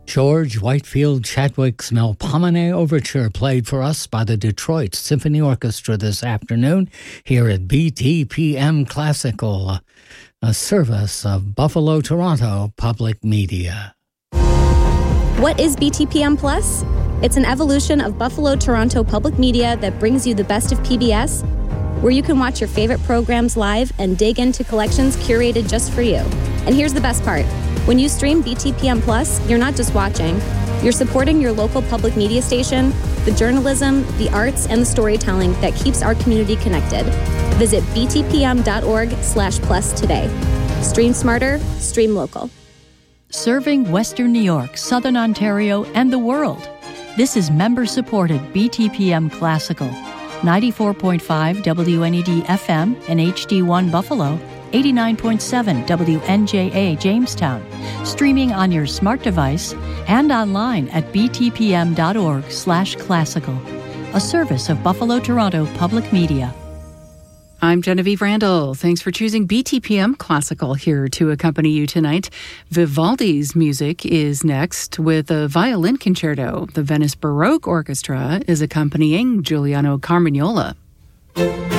George Whitefield Chadwick's Melpomene Overture played for us by the Detroit Symphony Orchestra this afternoon here at BTPM Classical, a service of Buffalo Toronto Public Media. What is BTPM Plus? It's an evolution of Buffalo Toronto Public Media that brings you the best of PBS, where you can watch your favorite programs live and dig into collections curated just for you. And here's the best part. When you stream BTPM Plus, you're not just watching. You're supporting your local public media station, the journalism, the arts, and the storytelling that keeps our community connected. Visit btpm.org/plus today. Stream smarter, stream local. Serving Western New York, Southern Ontario, and the world. This is member-supported BTPM Classical. 94.5 WNED FM and HD1 Buffalo, 89.7 WNJA Jamestown, streaming on your smart device and online at btpm.org/classical, a service of Buffalo Toronto Public Media. I'm Genevieve Randall. Thanks for choosing BTPM Classical here to accompany you tonight. Vivaldi's music is next with a violin concerto. The Venice Baroque Orchestra is accompanying Giuliano Carmignola.